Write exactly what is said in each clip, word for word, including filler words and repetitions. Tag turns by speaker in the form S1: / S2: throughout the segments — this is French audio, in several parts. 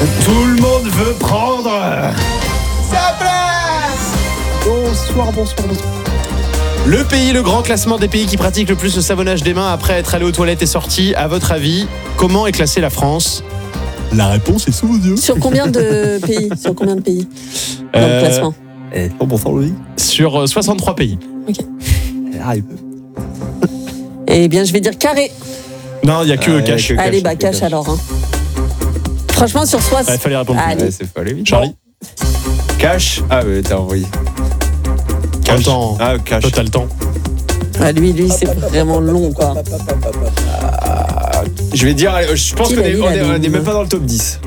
S1: Tout le monde veut prendre
S2: sa place.
S1: Bonsoir, bonsoir, bonsoir. Le pays, le grand classement des pays qui pratiquent le plus le savonnage des mains après être allé aux toilettes et sorti. À votre avis, comment est classée la France ? La réponse est sous vos yeux.
S3: Sur combien de pays Sur combien de pays dans
S1: Euh,
S3: le classement?
S2: Eh, oh, bonsoir Louis.
S1: Sur euh, soixante-trois pays.
S3: Ok.
S2: Ah, il peut.
S3: Eh bien, je vais dire carré.
S1: Non, il n'y a que
S2: Ah,
S1: cash.
S2: y a que-
S3: Allez,
S2: cache,
S3: bah
S2: que
S3: cache
S2: cache.
S3: alors. Hein. Franchement, sur soixante.
S1: Il fallait répondre.
S3: Allez.
S2: Ouais, c'est pas vite.
S1: Charlie,
S2: Cash. Ah, ouais, t'as envoyé. Cash.
S1: Attends.
S2: Ah, cash.
S1: toi t'as le temps.
S3: Ah, lui, lui, c'est vraiment long, quoi.
S2: Je vais dire, allez, je pense
S3: Qui
S2: qu'on
S3: l'a
S2: est,
S3: dit,
S2: on
S3: la
S2: est- on est
S3: ligne
S2: même pas dans le top dix.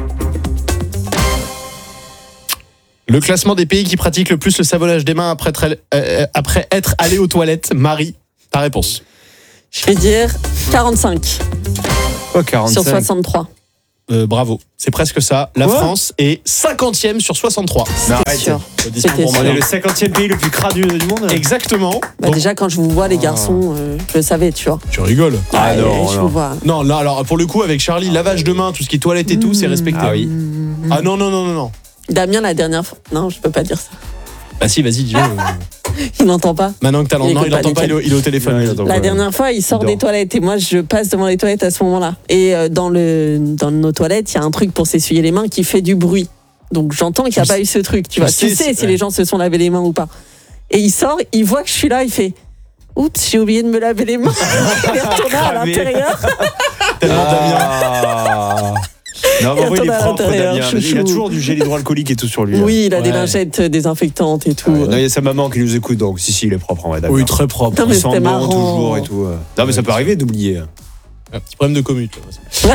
S1: Le classement des pays qui pratiquent le plus le savonnage des mains après être, euh, après être allé aux toilettes. Marie, ta réponse.
S3: Je vais dire quarante-cinq
S2: Oh, quarante-cinq.
S3: sur soixante-trois.
S1: Euh, bravo, c'est presque ça. La
S2: Quoi
S1: France est cinquantième sur soixante-trois.
S2: Non,
S3: C'était
S2: arrête.
S3: sûr.
S1: C'était
S3: C'était
S2: On est le cinquantième pays le plus crade du, du monde.
S1: Exactement.
S3: Bah,
S1: Donc,
S3: déjà, quand je vous vois, les garçons, euh, je le savais, tu vois.
S1: tu rigoles.
S2: Ah,
S3: Ouais,
S2: non,
S3: je
S2: non.
S3: vous vois.
S1: Non, là, alors pour le coup, avec Charlie, lavage de main, tout ce qui est toilette et tout, c'est respecté.
S2: Ah oui.
S1: Ah non, non, non, non, non.
S3: Damien, la dernière fois. Non, je peux pas dire ça.
S1: Bah si, vas-y, dis-le.
S3: Il n'entend pas.
S1: Maintenant que t'as
S3: Il
S1: l'endroit, il
S3: écoute
S1: entend
S3: pas,
S1: pas, il est au- il est au téléphone.
S2: Non, il
S1: vas-y.
S2: entend
S3: La
S2: Ouais.
S3: dernière fois, il sort
S2: Il
S3: des
S2: dort.
S3: toilettes et moi, je passe devant les toilettes à ce moment-là. Et euh, dans, le, dans nos toilettes, il y a un truc pour s'essuyer les mains qui fait du bruit. Donc j'entends qu'il n'y a
S1: Tu
S3: pas
S1: sais-
S3: eu ce truc. Tu,
S1: tu
S3: vois,
S1: sais
S3: tu sais
S1: si-
S3: si
S1: ouais.
S3: les gens se sont lavé les mains ou pas. Et il sort, il voit que je suis là, il fait oups, j'ai oublié de me laver les mains. Il est retourné à
S2: Cramé.
S3: l'intérieur.
S1: Tellement Damien.
S2: Ah. Non, mais
S3: Il
S2: en vrai, il est
S3: retourne à
S2: propre,
S3: l'intérieur,
S2: Damien.
S3: chouchou.
S2: Il a toujours du gel hydroalcoolique et tout sur lui. hein.
S3: Oui, il a des
S1: Ouais.
S3: lingettes désinfectantes et tout.
S2: Ouais, non, il y a sa maman qui nous écoute, donc si, si, il est propre en vrai. Damien.
S1: Oui, très propre.
S3: Non, mais
S2: Il sent
S3: c'était
S2: bon
S3: marrant.
S2: toujours et tout. euh. Non, mais ça peut arriver d'oublier.
S1: Un petit problème de commute. là.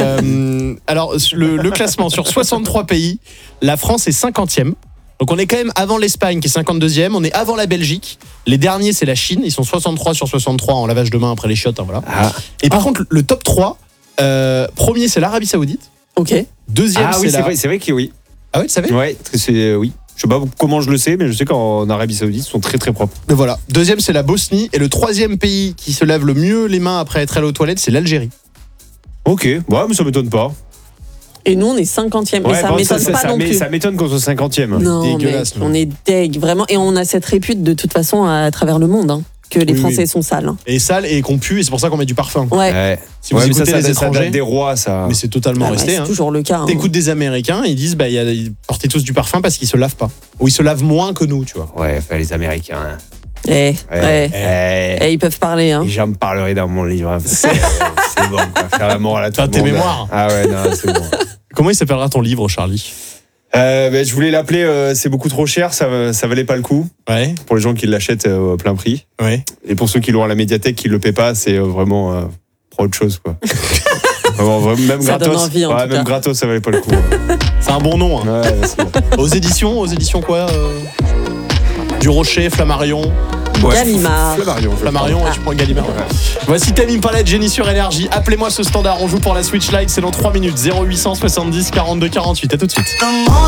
S1: Euh, alors, le, le classement sur soixante-trois pays, la France est cinquantième. Donc on est quand même avant l'Espagne qui est cinquante-deuxième, on est avant la Belgique. Les derniers c'est la Chine, ils sont soixante-trois sur soixante-trois en lavage de main après les chiottes. Hein, voilà.
S2: Ah,
S1: Et par contre le top trois, euh, premier c'est l'Arabie Saoudite,
S3: Ok.
S1: deuxième
S2: ah
S1: c'est
S2: oui, c'est
S1: la...
S2: vrai, c'est vrai que oui.
S1: Ah ouais, tu savais?
S2: Ouais, c'est oui. Je sais pas comment je le sais, mais je sais qu'en Arabie Saoudite, ils sont très très propres.
S1: Mais voilà. Deuxième c'est la Bosnie et le troisième pays qui se lave le mieux les mains après être allé aux toilettes c'est l'Algérie.
S2: Ok, ouais, mais ça m'étonne pas.
S3: Et nous, on est cinquantième. Mais
S2: Ouais,
S3: ça
S2: bon,
S3: m'étonne
S2: ça,
S3: pas
S2: ça,
S3: non
S2: mais
S3: plus.
S2: ça m'étonne qu'on soit cinquantième.
S3: Non,
S1: Dégueulasse,
S3: mais
S1: nous.
S3: on est deg, vraiment. Et on a cette répute de toute façon à travers le monde, hein, que les
S1: Oui,
S3: Français
S1: oui.
S3: sont sales. hein.
S1: Et sale et qu'on pue et c'est pour ça qu'on met du parfum.
S3: Ouais.
S2: Ouais.
S1: Si vous
S2: Ouais, mais ça,
S1: écoutez
S2: ça,
S1: les
S2: ça
S1: étrangers,
S2: date des rois, ça.
S1: mais c'est totalement
S3: Ah ouais,
S1: resté.
S3: c'est
S1: hein.
S3: toujours le cas. hein.
S1: T'écoutes des Américains, ils disent bah il y a, ils portaient tous du parfum parce qu'ils se lavent pas. Ou ils se lavent moins que nous, tu vois.
S2: Ouais, enfin, les Américains. hein.
S3: Eh,
S2: Ouais.
S3: ouais.
S2: Eh,
S3: Eh, ils peuvent parler. Hein.
S2: Et j'en parlerai dans mon livre. hein. C'est c'est bon, quoi. Faire la morale à tout
S1: T'as
S2: le
S1: tes
S2: monde.
S1: mémoires.
S2: Ah ouais, non, c'est bon.
S1: Comment il s'appellera ton livre, Charlie?
S2: Euh, ben, je voulais l'appeler euh, C'est beaucoup trop cher, ça, ça valait pas le coup.
S1: Ouais,
S2: Pour les gens qui l'achètent euh, au plein prix.
S1: ouais.
S2: Et pour ceux qui l'ont à la médiathèque, qui le paient pas, c'est euh, vraiment euh, pour autre chose, quoi. Vraiment, vraiment, même
S3: Ça
S2: gratos.
S3: donne envie, en
S2: ouais,
S3: tout
S2: même
S3: cas.
S2: gratos, ça valait pas le coup. hein.
S1: C'est un bon nom. Hein.
S2: Ouais, c'est bon.
S1: Aux éditions, aux éditions quoi euh, Du Rocher, Flammarion.
S2: Ouais,
S3: Gallimard.
S2: Flammarion.
S1: Flammarion, ouais, tu prends Gallimard. Ouais. Voici Tame Impala, Jenny sur Énergie. Appelez-moi ce standard, on joue pour la Switch Lite, c'est dans trois minutes. zéro huit cent soixante-dix quarante-deux quarante-huit. À tout de suite.